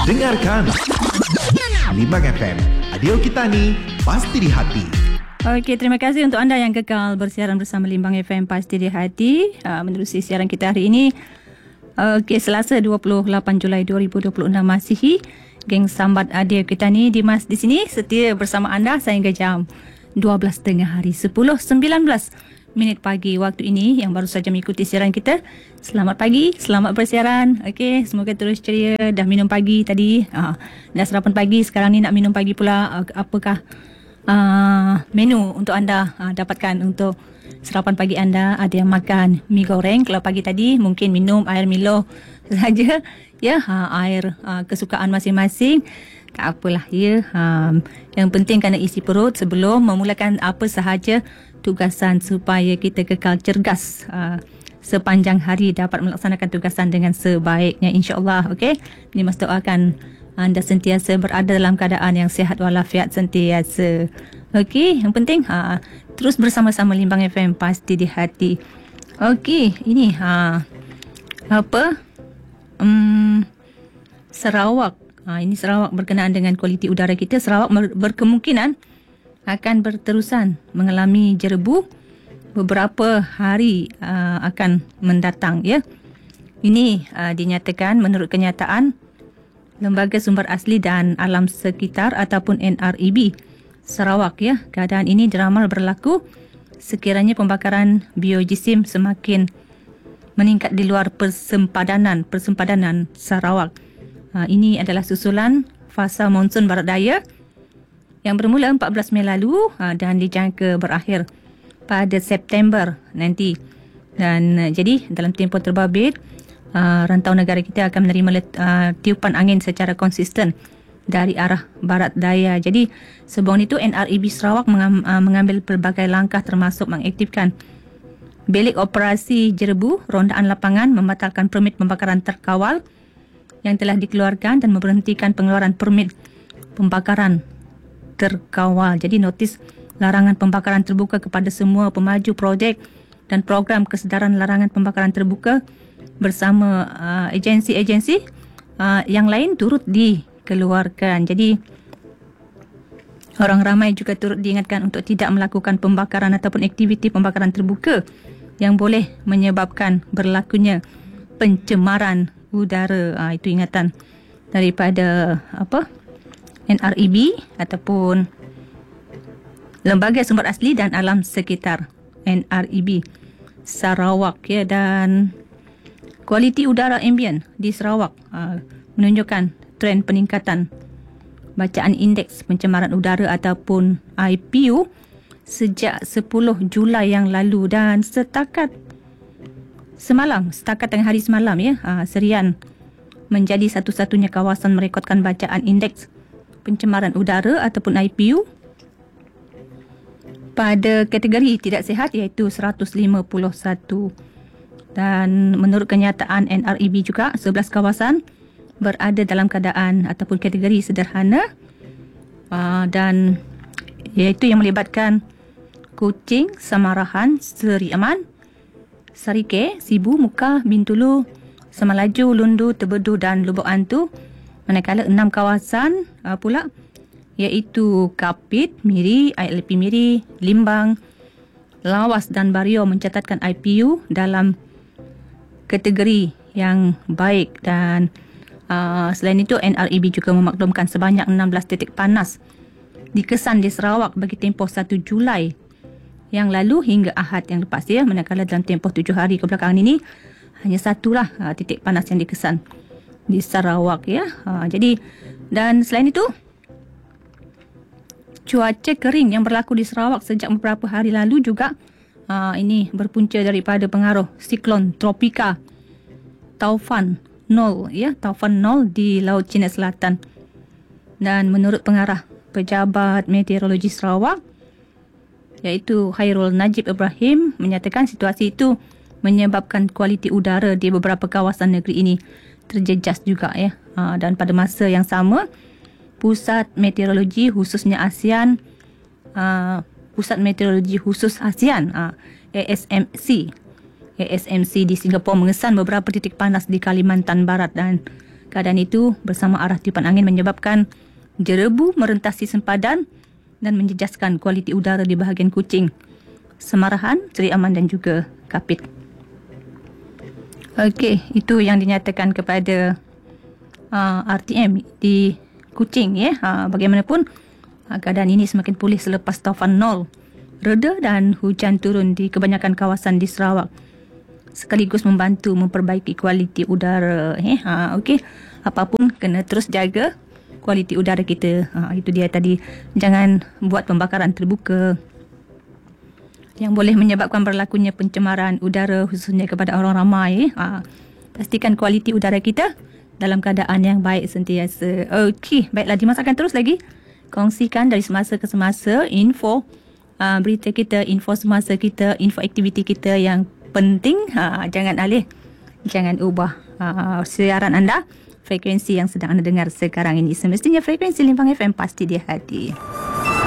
Dengarkan Limbang FM, radio kita ni pasti di hati. Okey, terima kasih untuk anda yang kekal bersiaran bersama Limbang FM Pasti di Hati. Menerusi siaran kita hari ini. Okey, Selasa 28 Julai 2026 Masihi. Geng Sambat Adir kita ni Dimas di sini setia bersama anda sehingga jam 12 tengah hari 10.19 minit pagi waktu ini yang baru saja mengikuti siaran kita. Selamat pagi, selamat bersiaran. Okey, semoga terus ceria. Dah minum pagi tadi. Dah sarapan pagi, sekarang ni nak minum pagi pula. Apakah menu untuk anda dapatkan untuk sarapan pagi anda? Ada yang makan mi goreng. Kalau pagi tadi mungkin minum air Milo saja, ya, air kesukaan masing-masing. Tak apalah, ya. Yang penting kena isi perut sebelum memulakan apa sahaja tugasan supaya kita kekal cergas sepanjang hari, dapat melaksanakan tugasan dengan sebaiknya, insya-Allah. Okey, Dimas doakan anda sentiasa berada dalam keadaan yang sihat walafiat sentiasa. Okey, yang penting terus bersama-sama Limbang FM Pasti di Hati. Okey, ini Sarawak. Ini Sarawak berkenaan dengan kualiti udara kita. Sarawak berkemungkinan akan berterusan mengalami jerebu beberapa hari akan mendatang, ya. Ini dinyatakan menurut kenyataan Lembaga Sumber Asli dan Alam Sekitar ataupun NREB Sarawak, ya. Keadaan ini diramal berlaku sekiranya pembakaran biojisim semakin meningkat di luar persempadanan Sarawak. Ini adalah susulan fasa monsun barat daya yang bermula 14 Mei lalu dan dijangka berakhir pada September nanti. Dan jadi dalam tempoh terbabit, rantau negara kita akan menerima tiupan angin secara konsisten dari arah barat daya. Jadi sebelum itu NREB Sarawak mengambil pelbagai langkah termasuk mengaktifkan bilik operasi jerebu, rondaan lapangan, membatalkan permit pembakaran terkawal yang telah dikeluarkan dan memberhentikan pengeluaran permit pembakaran terkawal. Jadi notis larangan pembakaran terbuka kepada semua pemaju projek dan program kesedaran larangan pembakaran terbuka bersama agensi-agensi yang lain turut dikeluarkan. Jadi orang ramai juga turut diingatkan untuk tidak melakukan pembakaran ataupun aktiviti pembakaran terbuka yang boleh menyebabkan berlakunya pencemaran udara. Itu ingatan daripada NREB ataupun Lembaga Sumber Asli dan Alam Sekitar NREB Sarawak, ya. Dan kualiti udara ambien di Sarawak menunjukkan tren peningkatan bacaan indeks pencemaran udara ataupun IPU sejak 10 Julai yang lalu. Dan setakat tengah hari semalam, ya, Serian menjadi satu-satunya kawasan merekodkan bacaan indeks pencemaran udara ataupun IPU pada kategori tidak sihat, iaitu 151. Dan menurut kenyataan NREB juga, 11 kawasan berada dalam keadaan ataupun kategori sederhana, dan iaitu yang melibatkan Kuching, Samarahan, Seri Aman, Sarike, Sibu, Muka, Bintulu, Semalaju, Lundu, Tebedu dan Lubuk Antu. Manakala 6 kawasan pula, iaitu Kapit, Miri, ILP Miri, Limbang, Lawas dan Bario mencatatkan IPU dalam kategori yang baik. Dan selain itu, NREB juga memaklumkan sebanyak 16 titik panas dikesan di Sarawak bagi tempoh 1 Julai yang lalu hingga Ahad yang lepas, ya. Manakala dalam tempoh 7 hari kebelakangan ini hanya satulah titik panas yang dikesan di Sarawak, ya. Jadi, dan selain itu, cuaca kering yang berlaku di Sarawak sejak beberapa hari lalu juga ini berpunca daripada pengaruh siklon tropika Taufan 0, ya, Taufan 0 di Laut Cina Selatan. Dan menurut pengarah Pejabat Meteorologi Sarawak, iaitu Khairul Najib Ibrahim, menyatakan situasi itu menyebabkan kualiti udara di beberapa kawasan negeri ini terjejas juga, ya. Dan pada masa yang sama, Pusat Meteorologi khususnya ASEAN, Pusat Meteorologi Khusus ASEAN, ASMC di Singapura mengesan beberapa titik panas di Kalimantan Barat dan Keadaan itu bersama arah tiupan angin menyebabkan jerebu merentasi sempadan dan menjejaskan kualiti udara di bahagian Kuching, Semarahan, Seri Aman dan juga Kapit. Okey, itu yang dinyatakan kepada RTM di Kuching ya. Bagaimanapun keadaan ini semakin pulih selepas taufan Nol reda dan hujan turun di kebanyakan kawasan di Sarawak, sekaligus membantu memperbaiki kualiti udara. Okey, apapun kena terus jaga kualiti udara kita. Itu dia tadi, jangan buat pembakaran terbuka yang boleh menyebabkan berlakunya pencemaran udara khususnya kepada orang ramai. Pastikan kualiti udara kita dalam keadaan yang baik sentiasa. Okey, baiklah, dimasakkan terus lagi. Kongsikan dari semasa ke semasa info berita kita, info semasa kita, info aktiviti kita yang penting. Jangan alih, jangan ubah siaran anda, frekuensi yang sedang anda dengar sekarang ini. Semestinya frekuensi Limpang FM, pasti di hati.